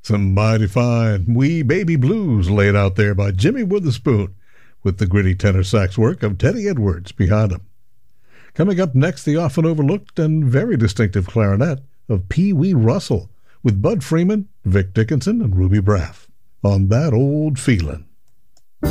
Some mighty fine wee baby blues laid out there by Jimmy Witherspoon, with the gritty tenor sax work of Teddy Edwards behind him. Coming up next, the often overlooked and very distinctive clarinet of Pee Wee Russell, with Bud Freeman, Vic Dickinson, and Ruby Braff on That Old Feelin'.